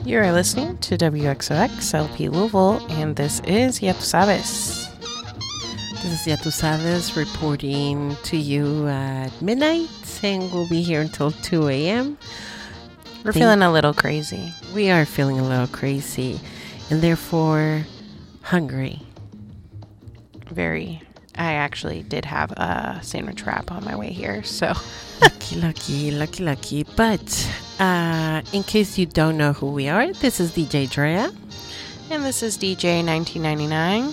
You are listening to WXOX LP Louisville, and this is Ya Tu Sabes. This is Ya Tu Sabes reporting to you at midnight, and we'll be here until 2 a.m. We're feeling a little crazy. We are feeling a little crazy, and therefore hungry. Very. I actually did have a sandwich wrap on my way here, so... Lucky. But in case you don't know who we are, this is DJ Drea. And this is DJ 1999.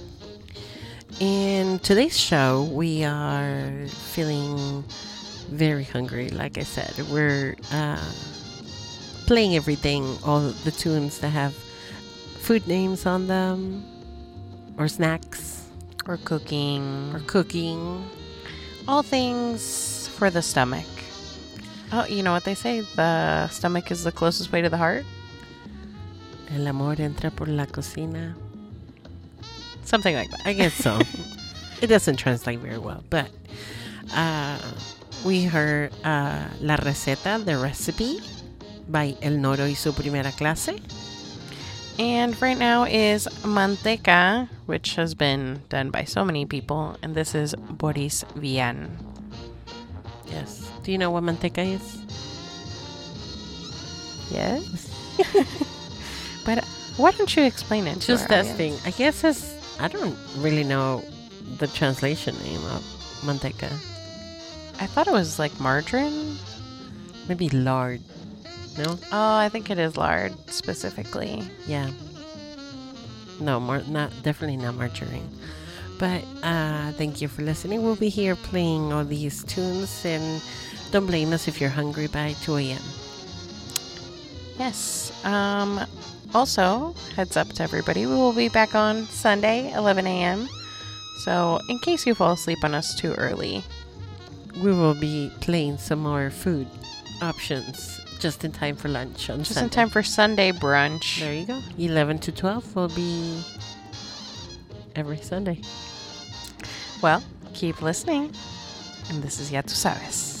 In today's show, we are feeling very hungry, like I said. We're playing everything, all the tunes that have food names on them, or snacks, or cooking. All things for the stomach. Oh, you know what they say? The stomach is the closest way to the heart. El amor entra por la cocina. Something like that. I guess so. It doesn't translate very well, but we heard La Receta, the recipe, by El Noro y su Primera Clase. And right now is Manteca, which has been done by so many people, and this is Boris Vian. Yes. Do you know what manteca is? Yes. But why don't you explain it? Just testing. I guess I don't really know the translation name of manteca. I thought it was like margarine. Maybe lard. No? Oh, I think it is lard specifically. Yeah. No, definitely not margarine. But thank you for listening. We'll be here playing all these tunes, and don't blame us if you're hungry by 2 a.m. Yes. Also, heads up to everybody, we will be back on Sunday, 11 a.m. So, in case you fall asleep on us too early, we will be playing some more food options just in time for lunch on Sunday. Just in time for Sunday brunch. There you go. 11 to 12 will be every Sunday. Well, keep listening. And this is Ya Tu Sabes.